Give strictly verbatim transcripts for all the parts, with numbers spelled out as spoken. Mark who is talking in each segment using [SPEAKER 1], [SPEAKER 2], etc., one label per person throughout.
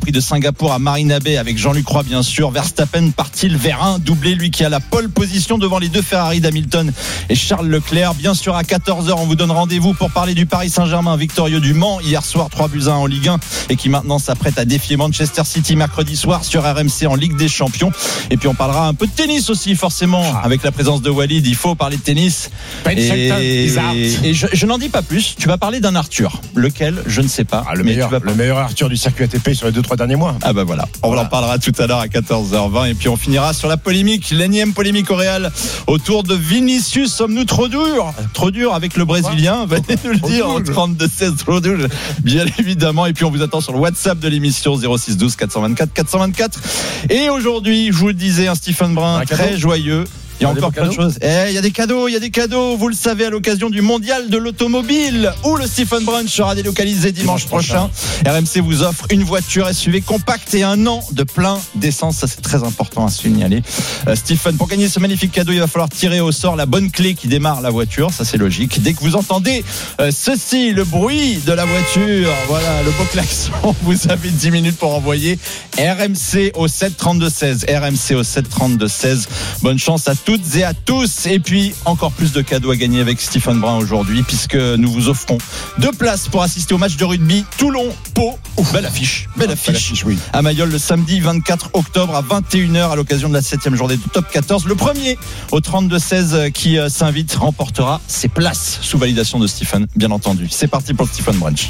[SPEAKER 1] Prix de Singapour à Marina Bay avec Jean-Luc Roy bien sûr. Verstappen part-il vers un doublé, lui qui a la pole position devant les deux Ferrari d'Hamilton et Charles Leclerc. Bien sûr à quatorze heures on vous donne rendez-vous pour parler du Paris Saint-Germain victorieux du Mans hier soir trois buts à un en Ligue un et qui maintenant s'apprête à défier Manchester City mercredi soir sur R M C en Ligue des Champions. Et puis on parlera un peu de tennis aussi forcément avec la présence de Walid. Il faut parler de tennis et, et je, je n'en dis pas plus. Tu vas parler d'un Arthur, lequel je ne sais pas.
[SPEAKER 2] Ah, le meilleur, le meilleur Arthur du circuit A T P sur les deux trois derniers mois.
[SPEAKER 1] Ah bah voilà, on voilà. en parlera tout à l'heure à quatorze heures vingt et puis on finira sur la polémique, l'énième polémique au Real autour de Vinicius. Sommes-nous trop durs, trop durs avec le Brésilien? Venez nous le dire au trente-deux seize, trop dur, bien évidemment. Et puis on vous attend sur le WhatsApp de l'émission zéro six douze quatre cent vingt-quatre quatre cent vingt-quatre. Et aujourd'hui, je vous le disais, un Stephen Brun un très cadeau. joyeux. Il y a encore plein de choses. Eh, il y a des cadeaux, il y a des cadeaux. Vous le savez, à l'occasion du mondial de l'automobile, où le Stephen Brunch sera délocalisé dimanche prochain. R M C vous offre une voiture S U V compacte et un an de plein d'essence. Ça, c'est très important à signaler. Euh, Stephen, pour gagner ce magnifique cadeau, il va falloir tirer au sort la bonne clé qui démarre la voiture. Ça, c'est logique. Dès que vous entendez euh, ceci, le bruit de la voiture, voilà, le beau klaxon, vous avez dix minutes pour envoyer R M C au sept trente-deux seize. R M C au sept trente-deux seize. Bonne chance à toutes et à tous. Et puis encore plus de cadeaux à gagner avec Stephen Brun aujourd'hui, puisque nous vous offrons deux places pour assister au match de rugby Toulon-Pau. Belle affiche, belle affiche, belle affiche oui. À Mayol le samedi vingt-quatre octobre à vingt et une heures à l'occasion de la septième journée du top quatorze. Le premier au trente-deux seize qui s'invite remportera ses places sous validation de Stephen, bien entendu. C'est parti pour le Stephen Brunch.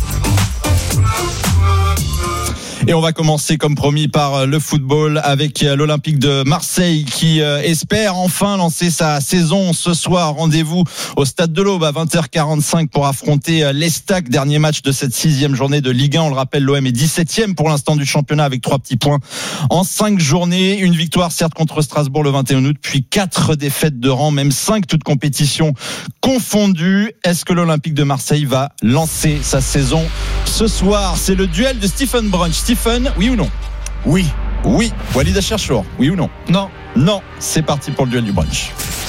[SPEAKER 1] Et on va commencer comme promis par le football avec l'Olympique de Marseille qui espère enfin lancer sa saison ce soir. Rendez-vous au Stade de l'Aube à vingt heures quarante-cinq pour affronter l'Estac, dernier match de cette sixième journée de Ligue un. On le rappelle, l'O M est dix-septième pour l'instant du championnat avec trois petits points en cinq journées. Une victoire certes contre Strasbourg le vingt et un août, puis quatre défaites de rang, même cinq toutes compétitions confondues. Est-ce que l'Olympique de Marseille va lancer sa saison ce soir? C'est le duel de Stephen Brunch. Stephen, oui ou non?
[SPEAKER 2] Oui.
[SPEAKER 1] Oui. Walid Acharchour, oui ou non?
[SPEAKER 3] Non.
[SPEAKER 1] Non. C'est parti pour le duel du brunch.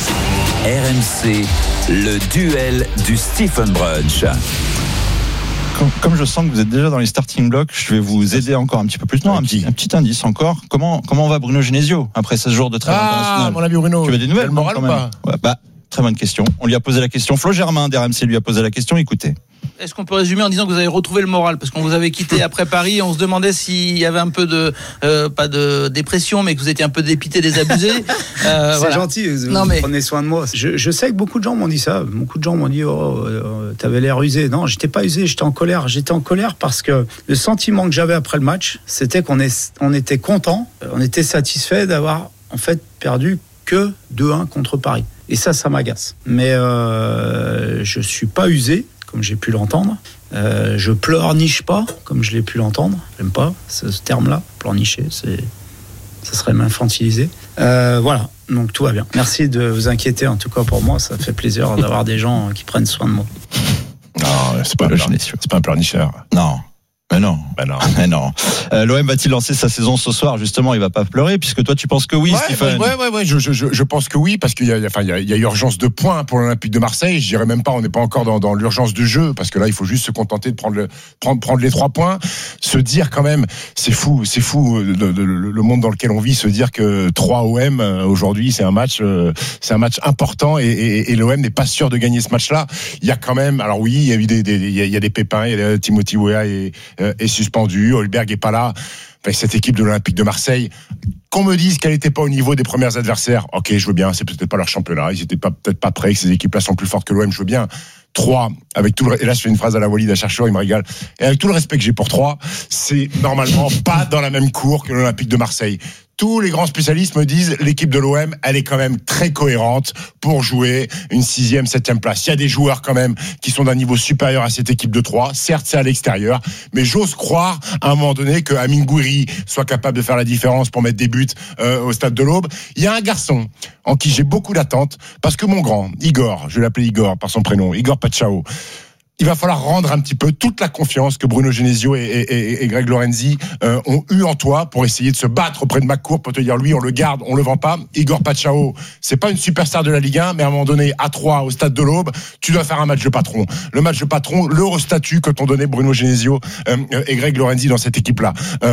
[SPEAKER 4] R M C, le duel du Stephen Brunch.
[SPEAKER 1] Comme, comme je sens que vous êtes déjà dans les starting blocks, je vais vous aider encore un petit peu plus. Non, un petit, un petit indice encore. Comment, comment va Bruno Genesio après seize jours de trêve
[SPEAKER 2] ah,
[SPEAKER 1] internationale?
[SPEAKER 2] Mon ami Bruno.
[SPEAKER 1] Tu veux des nouvelles?
[SPEAKER 2] Le moral
[SPEAKER 1] quand
[SPEAKER 2] ou
[SPEAKER 1] même
[SPEAKER 2] pas?
[SPEAKER 1] Ouais, bah, très bonne question. On lui a posé la question. Flo Germain d'R M C lui a posé la question. Écoutez.
[SPEAKER 3] Est-ce qu'on peut résumer en disant que vous avez retrouvé le moral? Parce qu'on vous avait quitté après Paris, on se demandait s'il y avait un peu de, euh, pas de dépression, mais que vous étiez un peu dépité, désabusé.
[SPEAKER 5] Euh, c'est voilà. Gentil, vous non, mais... prenez soin de moi. Je, je sais que beaucoup de gens m'ont dit ça. Beaucoup de gens m'ont dit, oh, euh, t'avais l'air usé. Non, j'étais pas usé, j'étais en colère. J'étais en colère parce que le sentiment que j'avais après le match, c'était qu'on est, on était content, on était satisfait d'avoir en fait perdu que deux un contre Paris. Et ça, ça m'agace. Mais euh, je suis pas usé, comme j'ai pu l'entendre. Euh, je pleurniche pas, comme je l'ai pu l'entendre. J'aime pas ce, ce terme-là, pleurnicher, c'est, ça serait m'infantiliser. Euh, voilà, donc tout va bien. Merci de vous inquiéter, en tout cas pour moi, ça fait plaisir d'avoir des gens qui prennent soin de moi.
[SPEAKER 2] Non, c'est pas, pleurni- c'est pas un pleurnicheur.
[SPEAKER 1] Non. Mais non,
[SPEAKER 2] ben non.
[SPEAKER 1] Mais non. Euh, L'O M va-t-il lancer sa saison ce soir? Justement, il va pas pleurer puisque toi tu penses que oui,
[SPEAKER 2] ouais,
[SPEAKER 1] Stephen.
[SPEAKER 2] Ouais, ouais, ouais. Je, je, je pense que oui parce qu'il y a, enfin, il y a, il y a urgence de points pour l'Olympique de Marseille. Je dirais même pas, on n'est pas encore dans, dans l'urgence du jeu parce que là, il faut juste se contenter de prendre le, prendre, prendre les trois points. Se dire quand même, c'est fou, c'est fou le, le, le monde dans lequel on vit. Se dire que trois O M aujourd'hui, c'est un match, c'est un match important et, et, et l'O M n'est pas sûr de gagner ce match-là. Il y a quand même, alors oui, il y a eu des, des il y a, il y a des pépins. Il y a Timothy Weah est, est suspendu. Holberg est pas là. Enfin, cette équipe de l'Olympique de Marseille, qu'on me dise qu'elle n'était pas au niveau des premiers adversaires, ok, je veux bien, c'est peut-être pas leur championnat, ils étaient pas, peut-être pas prêts, que ces équipes-là sont plus fortes que l'O M, je veux bien. Trois, avec tout le, et là je fais une phrase à la Walid à Chercheur, il me régale, et avec tout le respect que j'ai pour trois, c'est normalement pas dans la même cour que l'Olympique de Marseille. Tous les grands spécialistes me disent l'équipe de l'O M, elle est quand même très cohérente pour jouer une sixième, septième place. Il y a des joueurs quand même qui sont d'un niveau supérieur à cette équipe de trois. Certes, c'est à l'extérieur, mais j'ose croire à un moment donné que Amine Gouiri soit capable de faire la différence pour mettre des buts euh, au Stade de l'Aube. Il y a un garçon en qui j'ai beaucoup d'attentes parce que mon grand, Igor, je vais l'appeler Igor par son prénom, Igor Pachao, il va falloir rendre un petit peu toute la confiance que Bruno Genesio et, et, et, et Greg Lorenzi euh, ont eu en toi pour essayer de se battre auprès de McCourt pour te dire lui on le garde, on le vend pas. Igor Pachao, c'est pas une superstar de la Ligue un, mais à un moment donné à trois au Stade de l'Aube, tu dois faire un match de patron. Le match de patron, le statut que t'ont donné Bruno Genesio euh, et Greg Lorenzi dans cette équipe là. Euh,